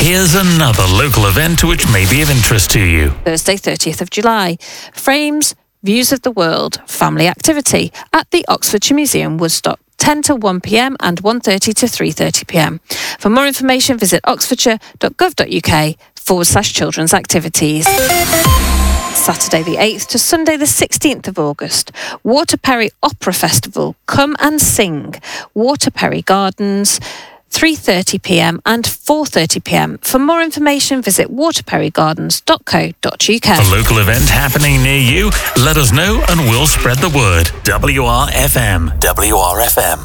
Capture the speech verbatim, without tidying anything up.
Here's another local event which may be of interest to you. Thursday, thirtieth of July. Frames, Views of the World, family activity at the Oxfordshire Museum, Woodstock, ten to one p.m. and one thirty to three thirty p.m. For more information, visit oxfordshire.gov.uk forward slash children's activities. Saturday the eighth to Sunday the sixteenth of August. Waterperry Opera Festival. Come and sing. Waterperry Gardens, three thirty p.m. and four thirty p.m. For more information, visit waterperry gardens dot co dot uk. A local event happening near you? Let us know and we'll spread the word. W R F M. W R F M.